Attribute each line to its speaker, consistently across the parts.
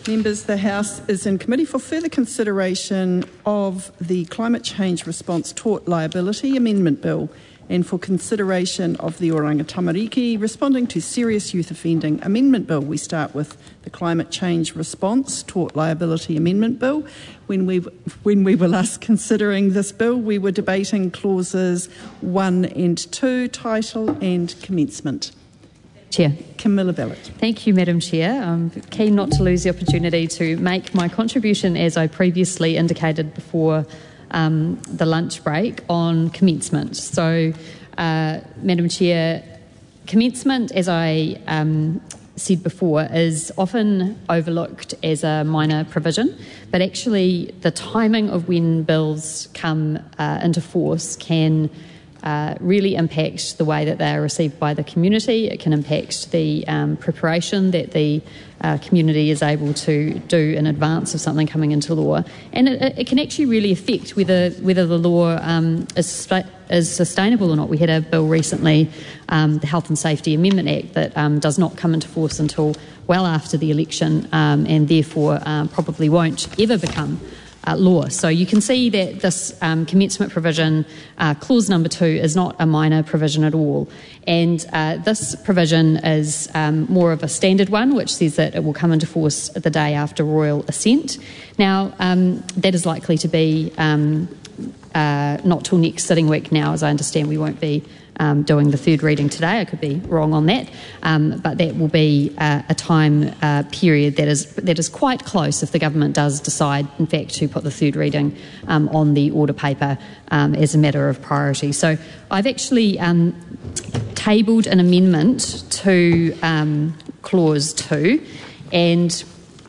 Speaker 1: Members, the House is in committee for further consideration of the Climate Change Response Tort Liability Amendment Bill and for consideration of the Oranga Tamariki Responding to Serious Youth Offending Amendment Bill. We start with the Climate Change Response Tort Liability Amendment Bill. When we were last considering this bill, we were debating clauses 1 and 2, title and commencement.
Speaker 2: Chair.
Speaker 1: Camilla Ballard.
Speaker 2: Thank you, Madam Chair. I'm keen not to lose the opportunity to make my contribution, as I previously indicated before the lunch break, on commencement. So, Madam Chair, commencement, as I said before, is often overlooked as a minor provision, but actually the timing of when bills come into force can really impact the way that they are received by the community. It can impact the preparation that the community is able to do in advance of something coming into law, and it can actually really affect whether the law is sustainable or not. We had a bill recently, the Health and Safety Amendment Act, that does not come into force until well after the election, and therefore probably won't ever become law. So you can see that this commencement provision, clause number 2, is not a minor provision at all. And this provision is more of a standard one, which says that it will come into force the day after royal assent. Now, that is likely to be not till next sitting week now, as I understand. We won't be doing the third reading today. I could be wrong on that, but that will be a time period that is quite close if the government does decide, in fact, to put the third reading on the order paper as a matter of priority. So I've actually tabled an amendment to clause 2, and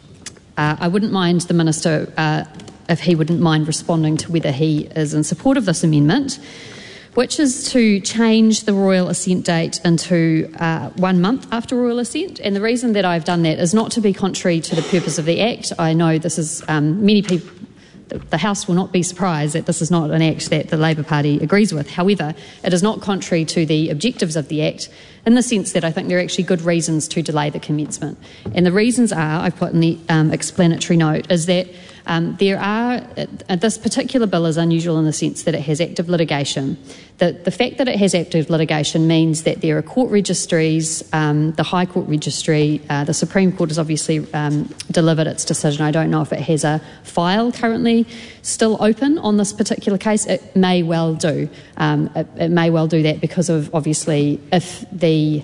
Speaker 2: I wouldn't mind the Minister if he wouldn't mind responding to whether he is in support of this amendment, which is to change the royal assent date into 1 month after royal assent. And the reason that I've done that is not to be contrary to the purpose of the Act. I know this is many people, the House will not be surprised that this is not an Act that the Labour Party agrees with. However, it is not contrary to the objectives of the Act, in the sense that I think there are actually good reasons to delay the commencement. And the reasons are, I've put in the explanatory note, is that this particular bill is unusual in the sense that it has active litigation. The fact that it has active litigation means that there are court registries, the High Court registry, the Supreme Court has obviously delivered its decision. I don't know if it has a file currently still open on this particular case. It may well do. It may well do that because of, obviously, if the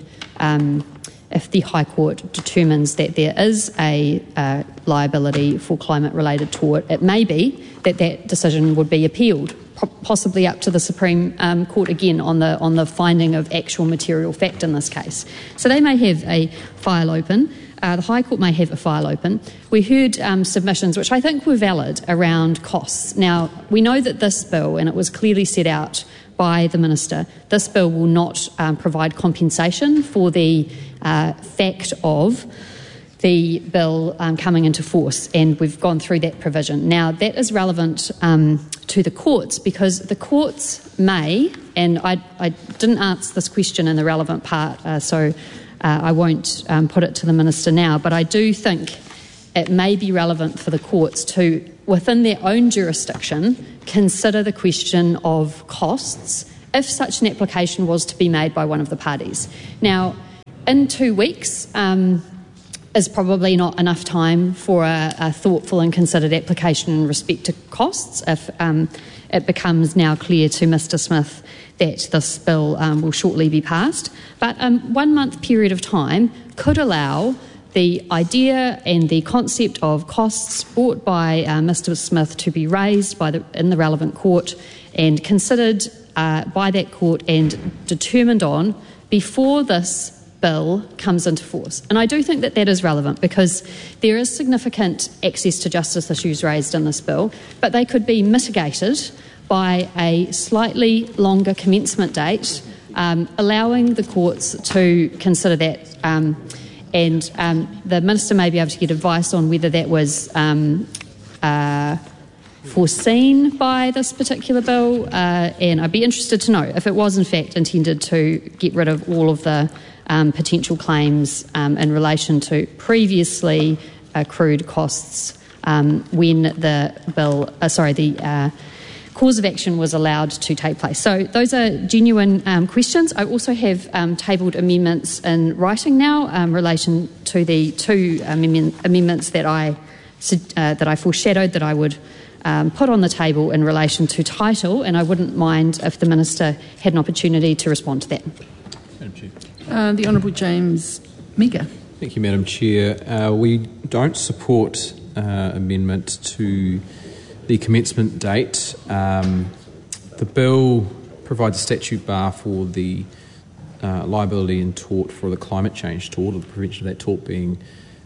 Speaker 2: High Court determines that there is a liability for climate-related tort, it may be that that decision would be appealed, possibly up to the Supreme Court again on the finding of actual material fact in this case. So they may have a file open. The High Court may have a file open. We heard submissions, which I think were valid, around costs. Now, we know that this bill, and it was clearly set out by the Minister, this bill will not provide compensation for the fact of the bill coming into force, and we've gone through that provision. Now, that is relevant to the courts because the courts may, and I didn't answer this question in the relevant part, so I won't put it to the Minister now, but I do think it may be relevant for the courts to, within their own jurisdiction, consider the question of costs if such an application was to be made by one of the parties. Now, in 2 weeks is probably not enough time for a thoughtful and considered application in respect to costs if it becomes now clear to Mr Smith that this bill will shortly be passed. But 1 month period of time could allow the idea and the concept of costs brought by Mr Smith to be raised in the relevant court and considered by that court and determined on before this bill comes into force. And I do think that that is relevant because there is significant access to justice issues raised in this bill, but they could be mitigated by a slightly longer commencement date, allowing the courts to consider that. And the Minister may be able to get advice on whether that was foreseen by this particular bill, and I'd be interested to know if it was in fact intended to get rid of all of the potential claims in relation to previously accrued costs when the bill, the cause of action was allowed to take place. So those are genuine questions. I also have tabled amendments in writing now in relation to the two amendments that I foreshadowed that I would put on the table in relation to title, and I wouldn't mind if the Minister had an opportunity to respond to that.
Speaker 3: Madam Chair.
Speaker 1: The Honourable James Meagher.
Speaker 3: Thank you, Madam Chair. We don't support amendment to the commencement date. The bill provides a statute bar for the liability and tort for the climate change tort, or the prevention of that tort being,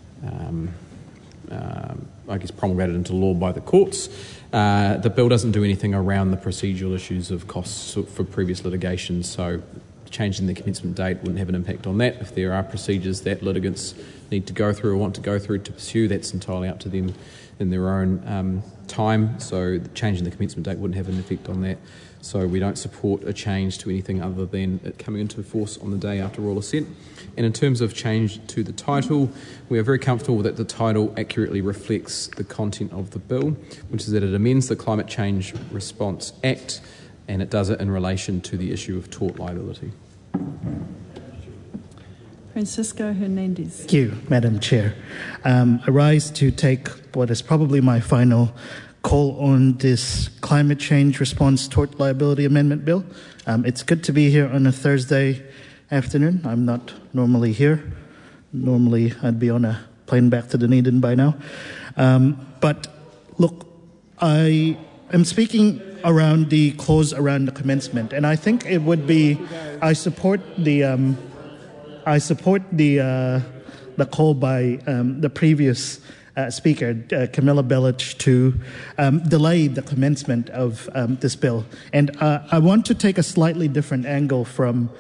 Speaker 3: promulgated into law by the courts. The bill doesn't do anything around the procedural issues of costs for previous litigation, so changing the commencement date wouldn't have an impact on that. If there are procedures that litigants need to go through or want to go through to pursue, that's entirely up to them in their own time, so changing the commencement date wouldn't have an effect on that. So we don't support a change to anything other than it coming into force on the day after royal assent. And in terms of change to the title, we are very comfortable that the title accurately reflects the content of the bill, which is that it amends the Climate Change Response Act, and it does it in relation to the issue of tort liability.
Speaker 1: Francisco Hernandez.
Speaker 4: Thank you, Madam Chair. I rise to take what is probably my final call on this Climate Change Response Tort Liability Amendment Bill. It's good to be here on a Thursday afternoon. I'm not normally here. Normally, I'd be on a plane back to Dunedin by now. But look, I am speaking around the clause around the commencement, and I think it would be. I support the call by the previous speaker, Camilla Bellich, to delay the commencement of this bill. And I want to take a slightly different angle from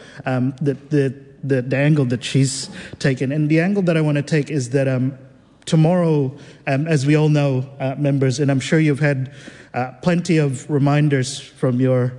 Speaker 4: the angle that she's taken. And the angle that I want to take is that tomorrow, as we all know, members, and I'm sure you've had plenty of reminders from your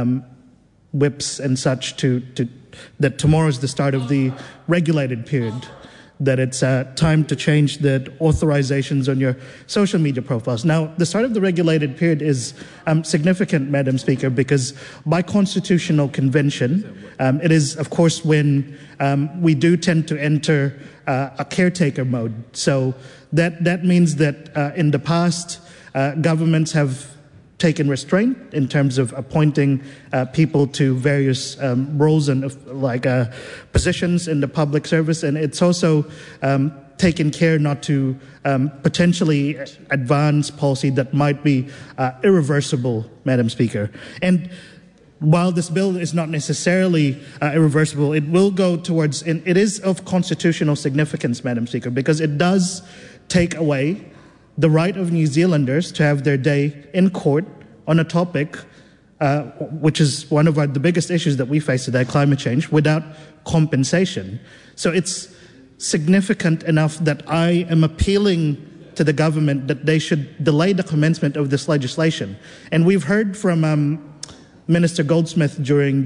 Speaker 4: whips and such that tomorrow is the start of the regulated period, that it's time to change the authorizations on your social media profiles. Now, the start of the regulated period is significant, Madam Speaker, because by constitutional convention, it is, of course, when we do tend to enter a caretaker mode. So that means that in the past, governments have taken restraint in terms of appointing people to various roles and positions in the public service, and it's also taken care not to potentially advance policy that might be irreversible, Madam Speaker. And while this bill is not necessarily irreversible, it will go towards, and it is of constitutional significance, Madam Speaker, because it does take away the right of New Zealanders to have their day in court on a topic which is one of the biggest issues that we face today, climate change, without compensation. So it's significant enough that I am appealing to the government that they should delay the commencement of this legislation. And we've heard from Minister Goldsmith during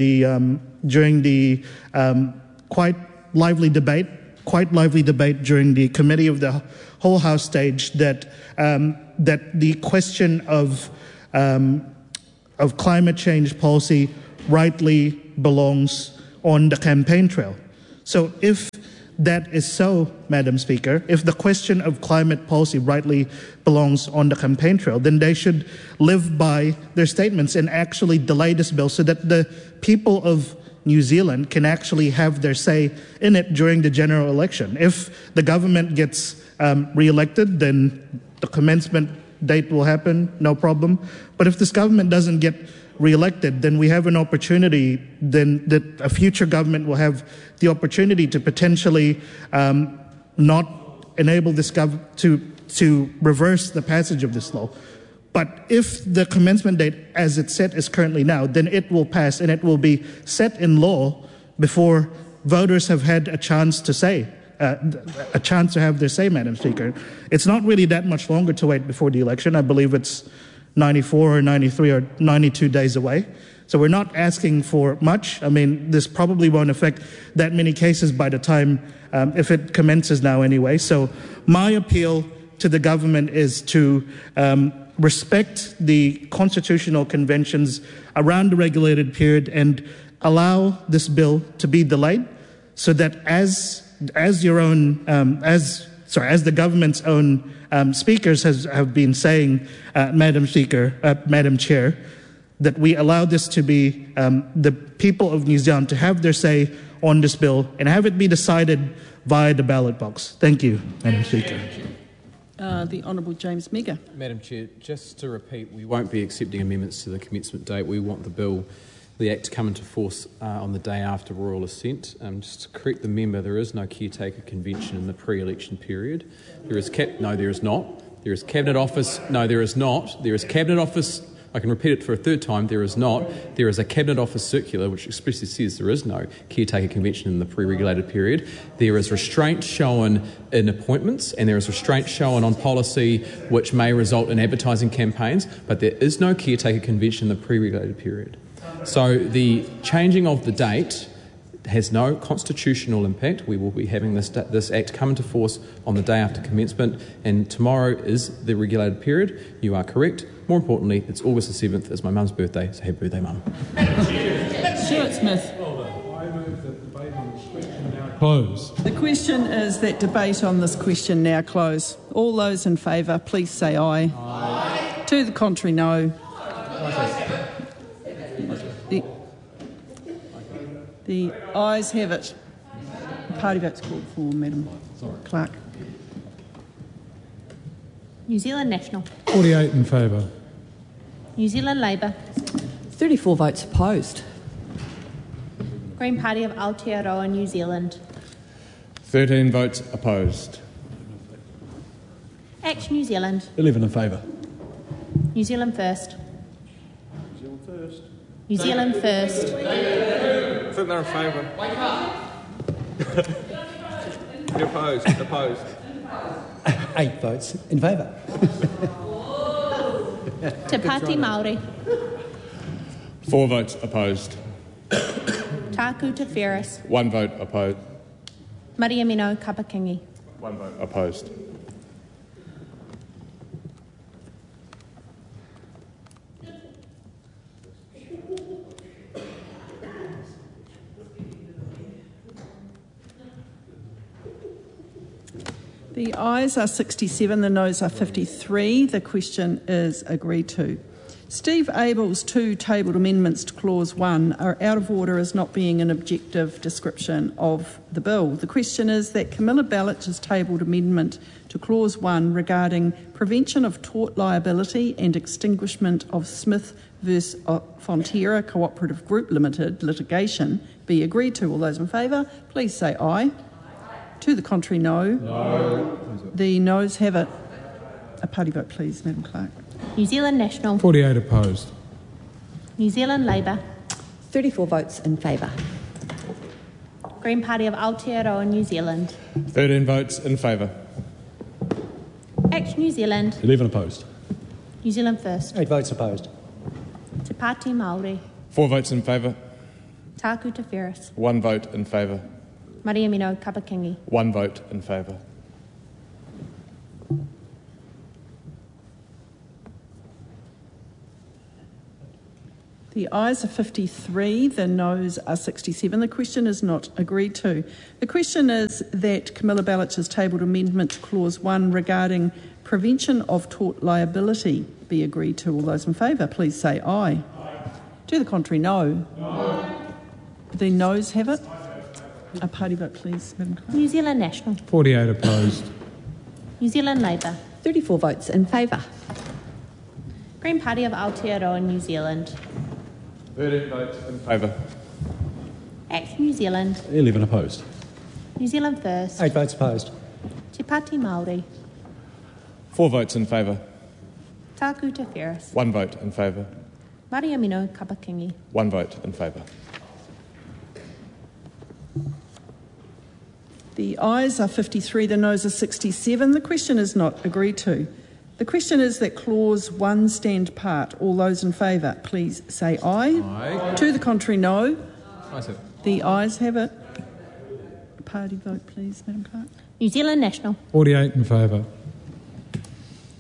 Speaker 4: the quite lively debate during the committee of the whole House stage that the question of climate change policy rightly belongs on the campaign trail. So if that is so, Madam Speaker, if the question of climate policy rightly belongs on the campaign trail, then they should live by their statements and actually delay this bill so that the people of New Zealand can actually have their say in it during the general election. If the government gets re-elected, then the commencement date will happen, no problem. But if this government doesn't get re-elected, then we have an opportunity, then that a future government will have the opportunity to potentially not enable this government to reverse the passage of this law. But if the commencement date, as it's set, is currently now, then it will pass and it will be set in law before voters have had a chance to say, a chance to have their say, Madam Speaker. It's not really that much longer to wait before the election. I believe it's 94 or 93 or 92 days away. So we're not asking for much. I mean, this probably won't affect that many cases by the time, if it commences now anyway. So my appeal to the government is to respect the constitutional conventions around the regulated period and allow this bill to be delayed, so that as the government's own speakers have been saying, Madam Chair, that we allow this to be the people of New Zealand to have their say on this bill and have it be decided via the ballot box. Thank you, Madam Speaker.
Speaker 1: The Honourable James Megger.
Speaker 3: Madam Chair, just to repeat, we won't be accepting amendments to the commencement date. We want the Act to come into force on the day after royal assent. Just to correct the member, there is no caretaker convention in the pre-election period. There is there is not. There is Cabinet Office. No, there is not. There is Cabinet Office. I can repeat it for a third time. There is not. There is a Cabinet Office circular which expressly says there is no caretaker convention in the pre-regulated period. There is restraint shown in appointments and there is restraint shown on policy which may result in advertising campaigns, but there is no caretaker convention in the pre-regulated period. So the changing of the date has no constitutional impact. We will be having this Act come into force on the day after commencement, and tomorrow is the regulated period. You are correct. More importantly, it's August the 7th. It's my mum's birthday, so happy birthday, Mum.
Speaker 1: Stuart Smith.
Speaker 5: I move that debate on this question now close.
Speaker 1: The question is that debate on this question now close. All those in favour, please say aye. Aye. To the contrary, no. The ayes have it. Party vote's called for, Madam Clerk.
Speaker 6: New Zealand National.
Speaker 5: 48 in favour.
Speaker 6: New Zealand Labour.
Speaker 7: 34 votes opposed.
Speaker 6: Green Party of Aotearoa, New Zealand.
Speaker 8: 13 votes opposed.
Speaker 6: Act New Zealand.
Speaker 5: 11 in favour.
Speaker 6: New Zealand First. New Zealand First.
Speaker 9: I think they're in favour. Wake up! You're opposed. Opposed.
Speaker 10: 8 votes in favour.
Speaker 6: Te Pāti Māori.
Speaker 8: 4 votes opposed.
Speaker 6: Tāku Te Whereas.
Speaker 8: 1 vote opposed.
Speaker 6: Mariamino Kapakingi.
Speaker 8: 1 vote opposed.
Speaker 1: The ayes are 67, the noes are 53. The question is agreed to. Steve Abel's 2 tabled amendments to Clause 1 are out of order as not being an objective description of the bill. The question is that Camilla Bellich's tabled amendment to Clause 1 regarding prevention of tort liability and extinguishment of Smith v Fonterra Cooperative Group Limited litigation be agreed to. All those in favour, please say aye. To the contrary, no. No. The noes have it. A party vote, please, Madam Clerk.
Speaker 6: New Zealand National.
Speaker 5: 48 opposed.
Speaker 6: New Zealand Labour.
Speaker 7: 34 votes in favour.
Speaker 6: Green Party of Aotearoa, New Zealand.
Speaker 8: 13 votes in favour.
Speaker 6: Act New Zealand.
Speaker 5: 11 opposed.
Speaker 6: New Zealand First.
Speaker 10: 8 votes opposed.
Speaker 6: Te Pāti Māori.
Speaker 8: 4 votes in favour.
Speaker 6: Tāku Te Whereas.
Speaker 8: 1 vote in favour.
Speaker 6: Mariamino Kapakingi.
Speaker 8: 1 vote in favour.
Speaker 1: The ayes are 53, the noes are 67. The question is not agreed to. The question is that Camilla Bellich's tabled amendment to Clause 1 regarding prevention of tort liability be agreed to. All those in favour, please say aye. Aye. To the contrary, no. No. The noes have it. A party vote, please, Madam Clerk.
Speaker 6: New Zealand National.
Speaker 5: 48 opposed.
Speaker 6: New Zealand Labour.
Speaker 7: 34 votes in favour.
Speaker 6: Green Party of Aotearoa, New Zealand.
Speaker 8: 13 votes in favour.
Speaker 6: Act New Zealand.
Speaker 5: 11 opposed.
Speaker 6: New Zealand First.
Speaker 10: 8 votes opposed.
Speaker 6: Te Pāti Māori.
Speaker 8: 4 votes in favour.
Speaker 6: Tāku Te Whereas.
Speaker 8: 1 vote in favour.
Speaker 6: Mariamino Kapakingi.
Speaker 8: 1 vote in favour.
Speaker 1: The ayes are 53, the noes are 67. The question is not agreed to. The question is that Clause 1 stand part. All those in favour, please say aye. Aye. To the contrary, no.
Speaker 3: Ayes have it.
Speaker 1: The ayes have it. Party vote, please, Madam Clerk.
Speaker 6: New Zealand National.
Speaker 5: 48 in favour.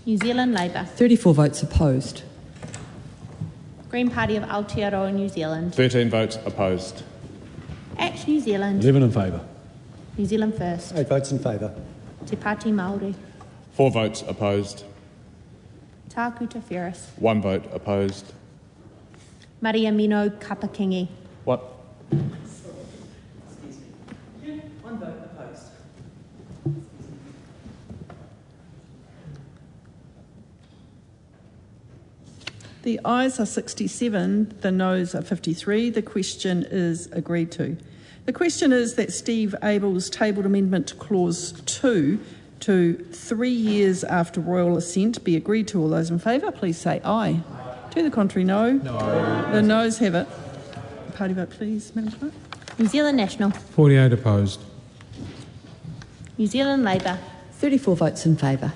Speaker 6: New Zealand Labour.
Speaker 7: 34 votes opposed.
Speaker 6: Green Party of Aotearoa, New Zealand.
Speaker 8: 13 votes opposed.
Speaker 6: Act New Zealand.
Speaker 5: 11 in favour.
Speaker 6: New Zealand First.
Speaker 10: 8 votes in favour.
Speaker 6: Te Pāti Māori.
Speaker 8: 4 votes opposed.
Speaker 6: Tāku Te Whereas.
Speaker 8: 1 vote opposed.
Speaker 6: Maria Mino Kapakingi.
Speaker 8: What?
Speaker 7: 1 vote opposed.
Speaker 1: The ayes are 67, the noes are 53. The question is agreed to. The question is that Steve Abel's tabled amendment to Clause 2 to 3 years after royal assent be agreed to. All those in favour, please say aye. To the contrary, no. No. The noes have it. Party vote, please, Madam Clerk.
Speaker 6: New Zealand National.
Speaker 5: 48 opposed.
Speaker 6: New Zealand Labour.
Speaker 7: 34 votes in favour.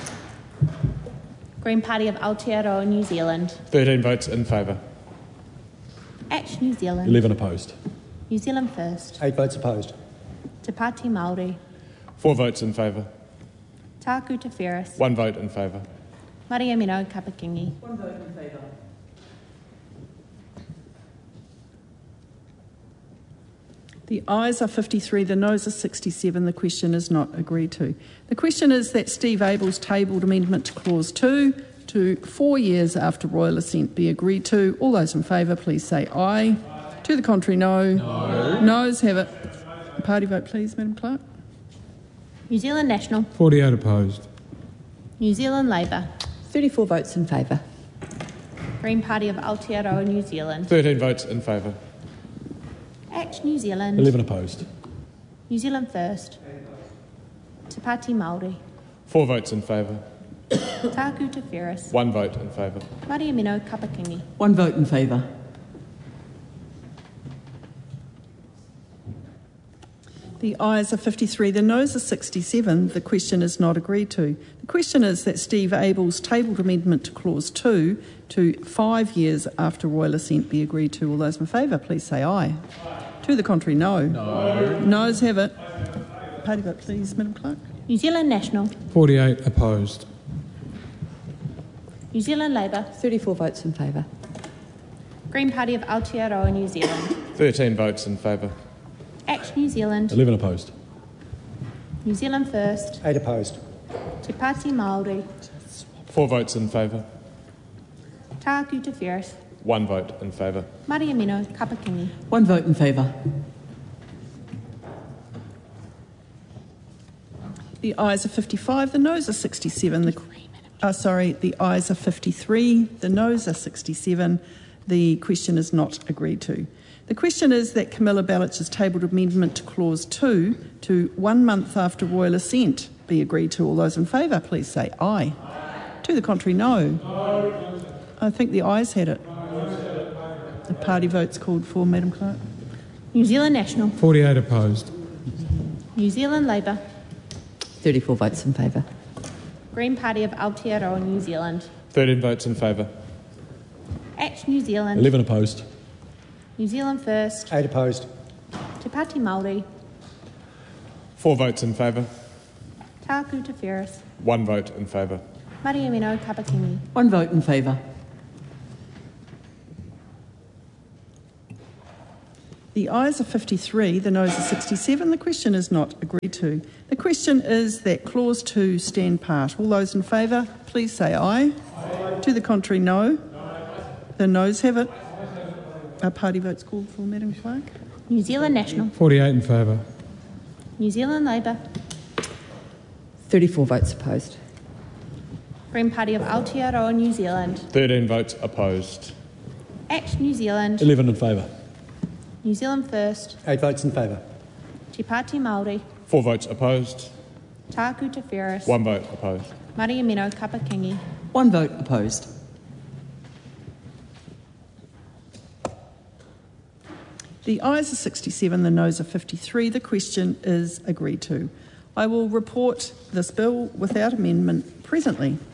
Speaker 6: Green Party of Aotearoa, New Zealand.
Speaker 8: 13 votes in favour.
Speaker 6: Act New Zealand.
Speaker 5: 11 opposed.
Speaker 6: New Zealand First.
Speaker 10: 8 votes opposed.
Speaker 6: Te Pāti Māori.
Speaker 8: 4 votes in favour.
Speaker 6: Tāku Te Whereas.
Speaker 8: 1 vote in favour.
Speaker 6: Maria Mino Kapakingi.
Speaker 7: 1 vote in favour.
Speaker 1: The ayes are 53, the noes are 67. The question is not agreed to. The question is that Steve Abel's tabled amendment to Clause 2 to 4 years after royal assent be agreed to. All those in favour, please say aye. To the contrary, no. No. Noes have it. Party vote, please, Madam Clerk.
Speaker 6: New Zealand National.
Speaker 5: 48 opposed.
Speaker 6: New Zealand Labour.
Speaker 7: 34 votes in favour.
Speaker 6: Green Party of Aotearoa, New Zealand.
Speaker 8: 13 votes in favour.
Speaker 6: Act New Zealand.
Speaker 5: 11 opposed.
Speaker 6: New Zealand First. Te Pāti Māori.
Speaker 8: 4 votes in favour.
Speaker 6: Tāku Te Whereas.
Speaker 8: 1 vote in favour.
Speaker 6: Maria Mino Kapakingi.
Speaker 7: 1 vote in favour.
Speaker 1: The ayes are 53, the noes are 67. The question is not agreed to. The question is that Steve Abel's tabled amendment to Clause 2 to 5 years after royal assent be agreed to. All those in favour, please say aye. To the contrary, no. No. Noes have it. Party vote, please, Madam Clerk.
Speaker 6: New Zealand National.
Speaker 5: 48 opposed.
Speaker 6: New Zealand Labour.
Speaker 7: 34 votes in favour.
Speaker 6: Green Party of Aotearoa, New Zealand.
Speaker 8: 13 votes in favour.
Speaker 6: Act New Zealand.
Speaker 5: 11 opposed.
Speaker 6: New Zealand First.
Speaker 10: 8 opposed.
Speaker 6: Te Pāti Māori.
Speaker 8: 4 votes in favour.
Speaker 6: Tāku Te Whereas.
Speaker 8: 1 vote in favour.
Speaker 6: Maria Mino Kapakingi.
Speaker 7: 1 vote in favour.
Speaker 1: The ayes are 55, the noes are 67. The ayes are 53, the noes are 67. The question is not agreed to. The question is that Camilla Bellich's tabled amendment to Clause 2 to 1 month after royal assent be agreed to. All those in favour, please say aye. To the contrary, no. No. I think the ayes had it. The party vote's called for, Madam Clerk.
Speaker 6: New Zealand National.
Speaker 5: 48 opposed.
Speaker 6: New Zealand Labour.
Speaker 7: 34 votes in favour.
Speaker 6: Green Party of Aotearoa, New Zealand.
Speaker 8: 13 votes in favour.
Speaker 6: Act New Zealand.
Speaker 5: 11 opposed.
Speaker 6: New Zealand First.
Speaker 10: 8 opposed.
Speaker 6: Te Pāti Māori.
Speaker 8: 4 votes in favour.
Speaker 6: Tāku Te Whereas.
Speaker 8: 1 vote in favour.
Speaker 6: Maria Mino Kapakingi.
Speaker 7: 1 vote in favour.
Speaker 1: The ayes are 53, the noes are 67. The question is not agreed to. The question is that Clause 2 stand part. All those in favour, please say aye. Aye. To the contrary, no. No. The noes have it. Our party vote's called for, Madam Clerk.
Speaker 6: New Zealand National.
Speaker 5: 48 in favour.
Speaker 6: New Zealand Labour.
Speaker 7: 34 votes opposed.
Speaker 6: Green Party of Aotearoa, New Zealand.
Speaker 8: 13 votes opposed.
Speaker 6: Act New Zealand.
Speaker 5: 11 in favour.
Speaker 6: New Zealand First.
Speaker 10: 8 votes in favour.
Speaker 6: Te Pāti Māori.
Speaker 8: 4 votes opposed.
Speaker 6: Tāku Te Whereas.
Speaker 8: 1 vote opposed.
Speaker 6: Maria Mino Kapakingi.
Speaker 7: 1 vote opposed.
Speaker 1: The ayes are 67, the noes are 53. The question is agreed to. I will report this bill without amendment presently.